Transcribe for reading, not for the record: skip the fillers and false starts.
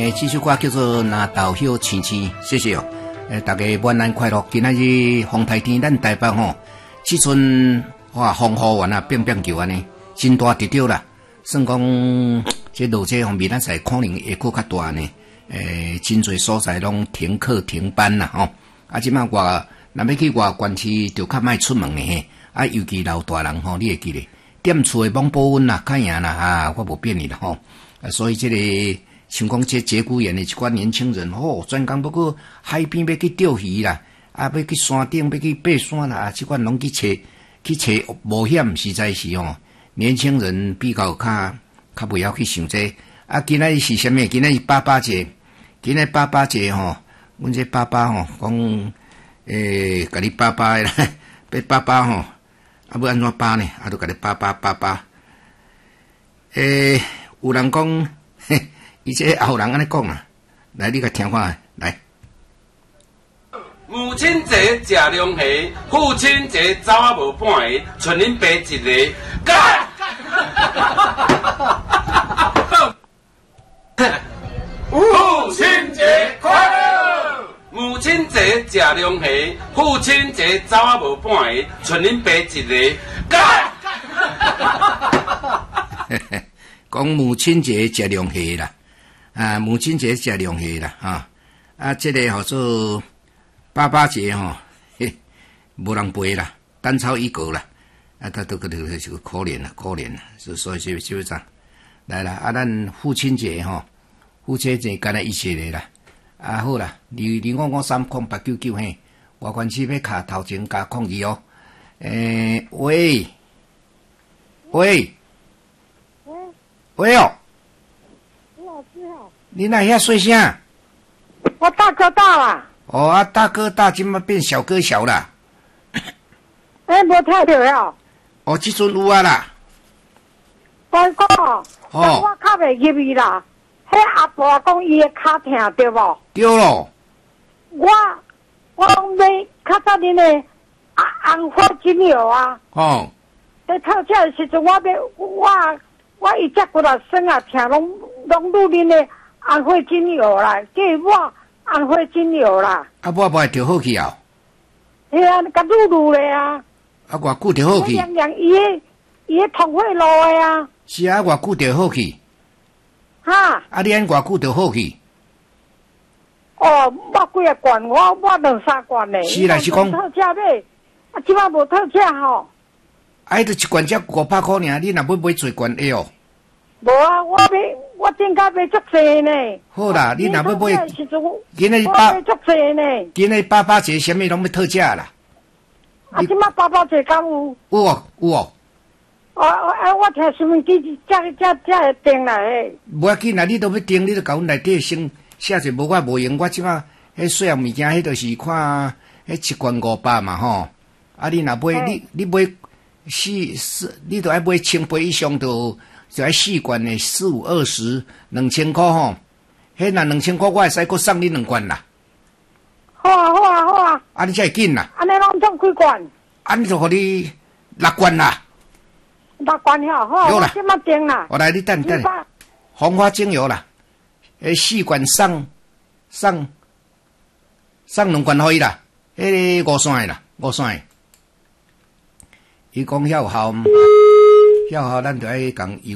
这首歌叫做《拿豆晓青青》，谢谢哦。大家万安快乐。今仔日风台天，咱台北吼，即阵哇风雨完啊，变变球安尼，真大得着啦。算讲这落这方面，咱才可能会搁较大呢。真侪所在拢停课停班啦吼。啊，即摆若要去外县市，就较莫出门呢嘿。啊，尤其老大人吼，你会记咧，踮厝诶网保温啦，较赢啦啊，我无变你啦吼。所以这个像讲这节骨眼的一寡年轻人吼，专工要去海边要去钓鱼啦，啊，要去山顶要去爬山啦，啊，这款拢去找冒险，实在是吼。年轻人比较较不要去想这啊，今仔是啥物？今仔是爸爸节，今仔爸爸节吼，阮这爸爸吼讲，甲你爸爸啦，要爸爸吼，啊要安怎爸呢？啊，都甲你爸爸，有人讲，伊这后人安尼讲啊，来你甲听看，来。 母亲节食凉鞋，父亲节走啊无半个，剩恁爸一个。干！父亲节快乐！母亲节食凉鞋，父亲节走啊无半个，剩恁爸一个。干！ 讲母亲节食凉鞋啦，啊，母亲节食凉鞋啦，啊，这个叫做爸爸节吼，无人陪啦，单操一格啦。啊，他都个可怜了，所以就这样来了啊。咱父亲节吼，父亲节干来一起来啦。啊，好啦，2553899嘿，外县市要卡头前加02哦。喂哦， 老师好， 你哪遐细声？ 我大哥大啦。 哦啊，大哥大，今麦变小哥小啦。 无听到呀？ 哦，即阵有啊啦。 我讲，我较袂入去啦。迄阿婆讲伊的脚疼对无？ 对咯。 我讲要较早恁的红花精油啊。 哦。 在透车的时阵，我一只骨头酸啊疼，拢入恁的红花精油啦，叫我红花精油啦。 啊，我无会调好去啊。 是啊，甲撸咧啊。 啊，偌久调好去？ 伊的通血路的啊。 是啊，偌久调好去？ 哈。 啊，你安偌久调好去？ 哦，我几啊罐，我2-3罐呢。 是啦，是讲。 特价买，啊，即摆无特价吼。 啊，迄一罐才500块尔，你若要买侪罐的哦。 无啊，我正价买足济呢。 好啦，你若要买，今日买足济呢。 今日爸爸节啥物拢要特价啦。 啊，即摆爸爸节敢有？ 有哦。 我听新闻机才会订来嘿。 无要紧啦，你都要订，你都甲阮内底先写者，无我无用，我即马迄细项物件，迄就是看迄1罐500嘛吼。啊，你若买你买你都爱买1000杯以上，就爱4罐的4、5、20，2000块吼。迄若2000块，我会使搁送你2罐啦。 好啊。 啊，你才会紧啦。 安尼拢总几罐？ 安尼就互你6罐啦。 6罐好，我即马订啦。 我来，你等，红花精油啦，4罐送2罐可以啦。迄个5线的啦，5线的。伊讲晓效，咱就爱讲